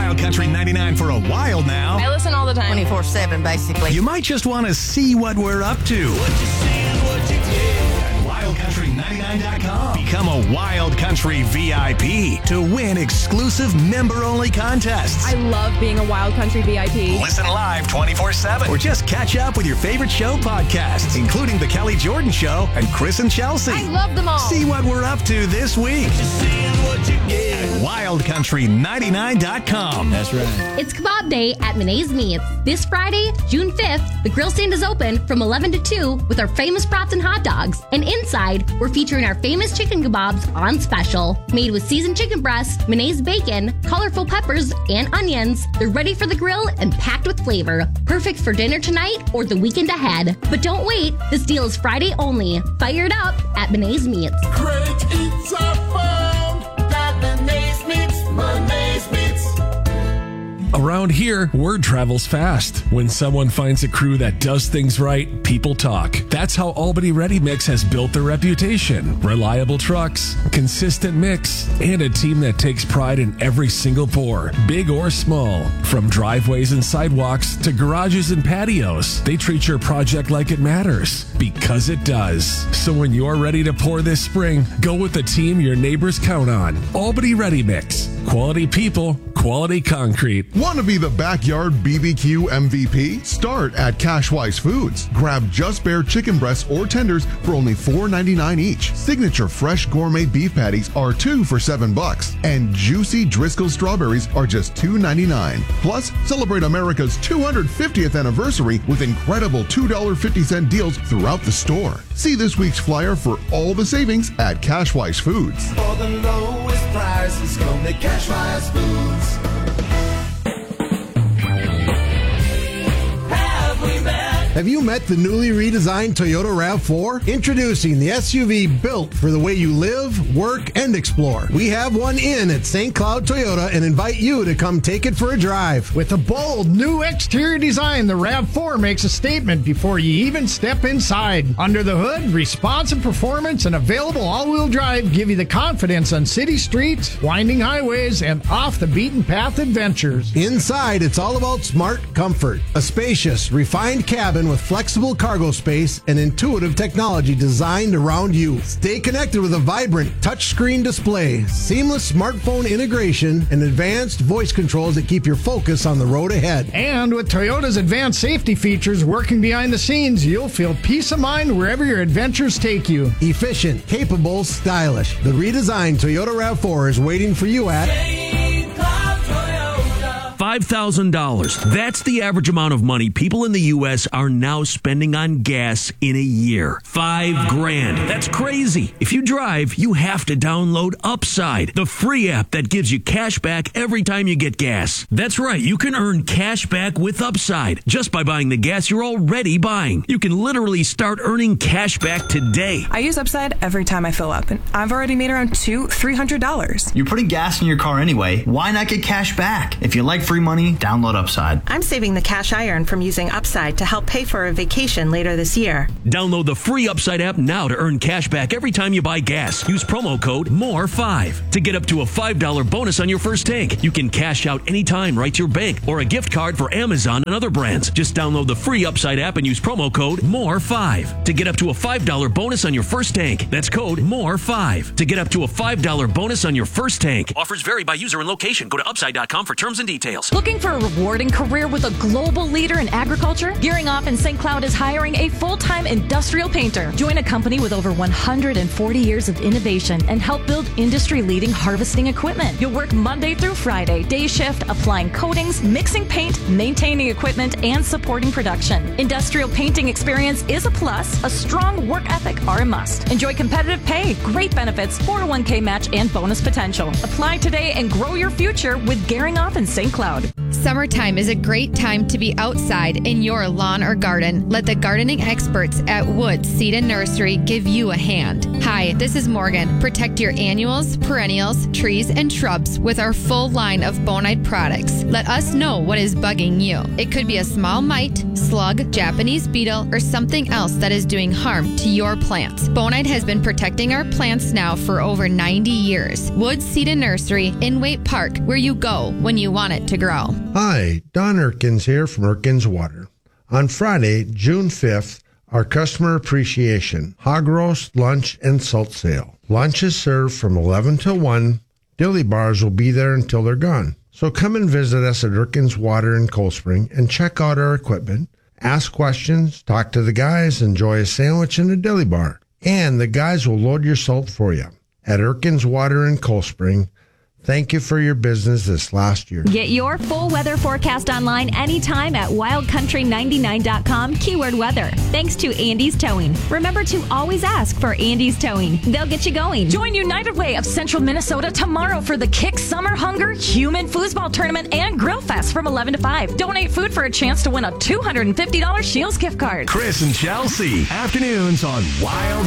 Wild Country 99 for a while now. I listen all the time. 24/7, basically. You might just want to see what we're up to. What you see and what you get at WildCountry99.com. Become a Wild Country VIP to win exclusive member-only contests. I love being a Wild Country VIP. Listen live 24/7 or just catch up with your favorite show podcasts, including The Kelly Jordan Show and Chris and Chelsea. I love them all. See what we're up to this week at WildCountry99.com. That's right. It's Kebab Day at Menaze Meats. This Friday, June 5th, the grill stand is open from 11 to 2 with our famous brats and hot dogs. And inside, we're featuring our famous chicken kebabs on special. Made with seasoned chicken breast, Menaze bacon, colorful peppers, and onions. They're ready for the grill and packed with flavor. Perfect for dinner tonight or the weekend ahead. But don't wait, this deal is Friday only. Fire it up at Menaze Meats. Great eats are found at Menaze Meats. Menaze Meats. Around here, word travels fast. When someone finds a crew that does things right, people talk. That's how Albany Ready Mix has built their reputation. Reliable trucks, consistent mix, and a team that takes pride in every single pour, big or small. From driveways and sidewalks to garages and patios, they treat your project like it matters, because it does. So when you're ready to pour this spring, go with the team your neighbors count on. Albany Ready Mix. Quality people, quality concrete. Want to be the backyard BBQ MVP? Start at Cashwise Foods. Grab Just Bare chicken breasts or tenders for only $4.99 each. Signature fresh gourmet beef patties are 2 for $7. And juicy Driscoll strawberries are just $2.99. Plus, celebrate America's 250th anniversary with incredible $2.50 deals throughout the store. See this week's flyer for all the savings at Cashwise Foods. For the lowest prices, come to Cashwise Foods. Have you met the newly redesigned Toyota RAV4? Introducing the SUV built for the way you live, work, and explore. We have one in at St. Cloud Toyota and invite you to come take it for a drive. With a bold new exterior design, the RAV4 makes a statement before you even step inside. Under the hood, responsive performance and available all-wheel drive give you the confidence on city streets, winding highways, and off-the-beaten-path adventures. Inside, it's all about smart comfort. A spacious, refined cabin with flexible cargo space and intuitive technology designed around you. Stay connected with a vibrant touchscreen display, seamless smartphone integration, and advanced voice controls that keep your focus on the road ahead. And with Toyota's advanced safety features working behind the scenes, you'll feel peace of mind wherever your adventures take you. Efficient, capable, stylish. The redesigned Toyota RAV4 is waiting for you at $5,000. That's the average amount of money people in the U.S. are now spending on gas in a year. $5,000. That's crazy. If you drive, you have to download Upside, the free app that gives you cash back every time you get gas. That's right. You can earn cash back with Upside just by buying the gas you're already buying. You can literally start earning cash back today. I use Upside every time I fill up, and I've already made around $200-$300. You're putting gas in your car anyway. Why not get cash back? If you like free money, download Upside. I'm saving the cash I earn from using Upside to help pay for a vacation later this year. Download the free Upside app now to earn cash back every time you buy gas. Use promo code MORE5 to get up to a $5 bonus on your first tank. You can cash out anytime right to your bank or a gift card for Amazon and other brands. Just download the free Upside app and use promo code MORE5 to get up to a $5 bonus on your first tank. That's code MORE5 to get up to a $5 bonus on your first tank. Offers vary by user and location. Go to upside.com for terms and details. Looking for a rewarding career with a global leader in agriculture? Gearing Off in St. Cloud is hiring a full-time industrial painter. Join a company with over 140 years of innovation and help build industry-leading harvesting equipment. You'll work Monday through Friday, day shift, applying coatings, mixing paint, maintaining equipment, and supporting production. Industrial painting experience is a plus. A strong work ethic are a must. Enjoy competitive pay, great benefits, 401k match, and bonus potential. Apply today and grow your future with Gearing Off in St. Cloud. Summertime is a great time to be outside in your lawn or garden. Let the gardening experts at Woods Seed and Nursery give you a hand. Hi, this is Morgan. Protect your annuals, perennials, trees, and shrubs with our full line of Bonide products. Let us know what is bugging you. It could be a small mite, slug, Japanese beetle, or something else that is doing harm to your plants. Bonide has been protecting our plants now for over 90 years. Woods Seed and Nursery in Waite Park, where you go when you want it to grow. Hi, Don Erkins here from Erkins Water. On Friday, June 5th, our customer appreciation, hog roast, lunch, and salt sale. Lunch is served from 11 to 1. Dilly bars will be there until they're gone. So come and visit us at Erkins Water in Cold Spring and check out our equipment. Ask questions, talk to the guys, enjoy a sandwich and a dilly bar. And the guys will load your salt for you. At Erkins Water in Cold Spring, thank you for your business this last year. Get your full weather forecast online anytime at wildcountry99.com, keyword weather. Thanks to Andy's Towing. Remember to always ask for Andy's Towing. They'll get you going. Join United Way of Central Minnesota tomorrow for the Kick Summer Hunger Human Foosball Tournament and Grill Fest from 11 to 5. Donate food for a chance to win a $250 Shields gift card. Chris and Chelsea, afternoons on Wild